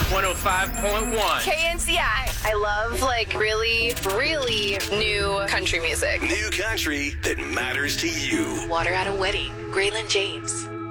105.1. KNCI. I love really, really new country music. New country that matters to you. Water at a Wedding, Graylin James.